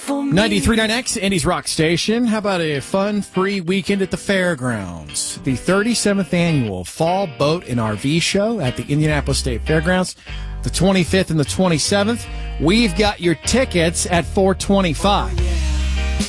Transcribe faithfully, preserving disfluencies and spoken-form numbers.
ninety-three point nine X, Indy's Rock Station. How about a fun, free weekend at the fairgrounds? The thirty-seventh annual Fall Boat and R V Show at the Indianapolis State Fairgrounds, the twenty-fifth and the twenty-seventh. We've got your tickets at four twenty-five.